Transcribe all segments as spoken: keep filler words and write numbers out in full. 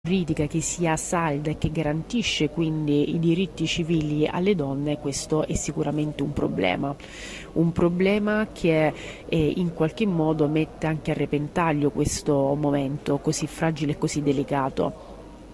giuridica che sia salda e che garantisce quindi i diritti civili alle donne, questo è sicuramente un problema. Un problema che eh, in qualche modo mette anche a repentaglio questo momento così fragile e così delicato.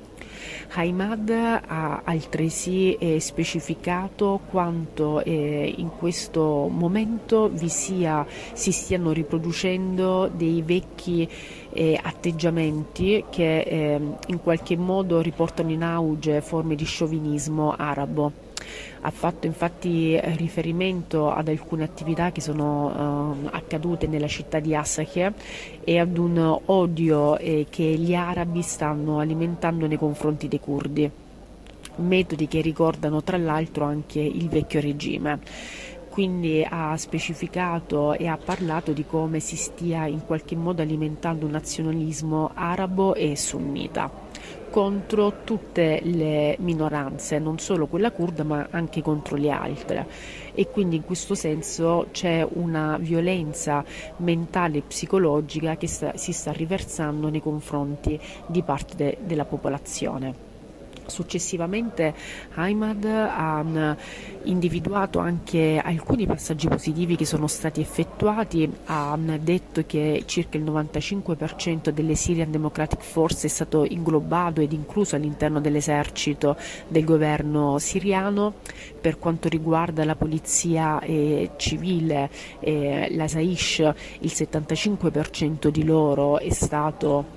Haimad ha altresì eh, specificato quanto eh, in questo momento vi sia, si stiano riproducendo dei vecchi eh, atteggiamenti che eh, in qualche modo riportano in auge forme di sciovinismo arabo. Ha fatto infatti riferimento ad alcune attività che sono eh, accadute nella città di Asakeh e ad un odio eh, che gli arabi stanno alimentando nei confronti dei curdi, metodi che ricordano tra l'altro anche il vecchio regime. Quindi ha specificato e ha parlato di come si stia in qualche modo alimentando un nazionalismo arabo e sunnita contro tutte le minoranze, non solo quella curda ma anche contro le altre, e quindi in questo senso c'è una violenza mentale e psicologica che sta, si sta riversando nei confronti di parte de, della popolazione. Successivamente Haimad ha individuato anche alcuni passaggi positivi che sono stati effettuati, ha detto che circa il novantacinque per cento delle Syrian Democratic Force è stato inglobato ed incluso all'interno dell'esercito del governo siriano. Per quanto riguarda la polizia eh, civile, eh, la Saish, il settantacinque per cento di loro è stato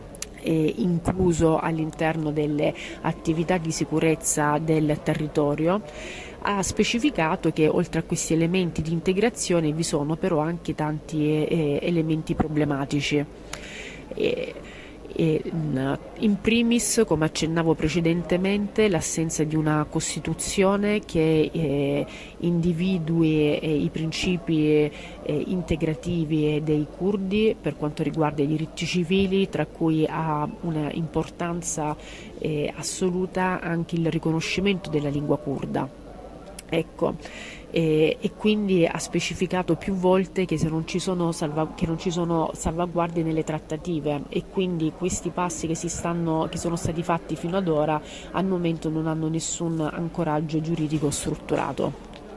incluso all'interno delle attività di sicurezza del territorio. Ha specificato che oltre a questi elementi di integrazione vi sono però anche tanti eh, elementi problematici. E, e, in primis, come accennavo precedentemente, l'assenza di una Costituzione che eh, individui eh, i principi eh, integrativi dei curdi per quanto riguarda i diritti civili, tra cui ha una importanza eh, assoluta anche il riconoscimento della lingua curda. Ecco, e, e quindi ha specificato più volte che, se non ci sono salva, che non ci sono salvaguardie nelle trattative, e quindi questi passi che, si stanno, che sono stati fatti fino ad ora al momento non hanno nessun ancoraggio giuridico strutturato.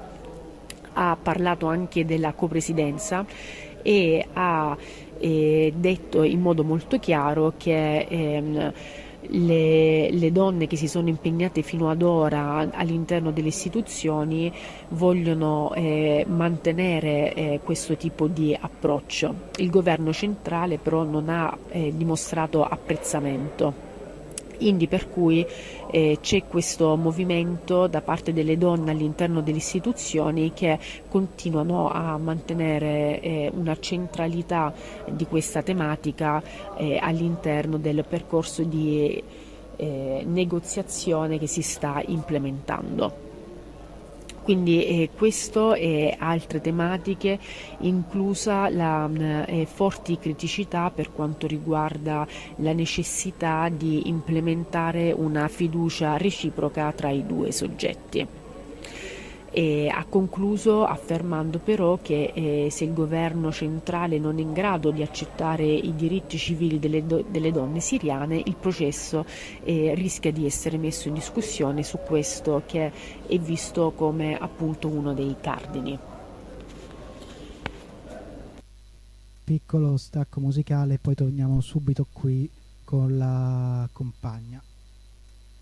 Ha parlato anche della copresidenza e ha eh, detto in modo molto chiaro che ehm, Le, le donne che si sono impegnate fino ad ora all'interno delle istituzioni vogliono eh, mantenere eh, questo tipo di approccio. Il governo centrale però non ha eh, dimostrato apprezzamento. Quindi per cui eh, c'è questo movimento da parte delle donne all'interno delle istituzioni che continuano a mantenere eh, una centralità di questa tematica eh, all'interno del percorso di eh, negoziazione che si sta implementando. Quindi eh, questo e altre tematiche, inclusa la eh, forti criticità per quanto riguarda la necessità di implementare una fiducia reciproca tra i due soggetti. E ha concluso affermando però che eh, se il governo centrale non è in grado di accettare i diritti civili delle, do- delle donne siriane, il processo eh, rischia di essere messo in discussione su questo che è visto come appunto uno dei cardini. Piccolo stacco musicale e poi torniamo subito qui con la compagna.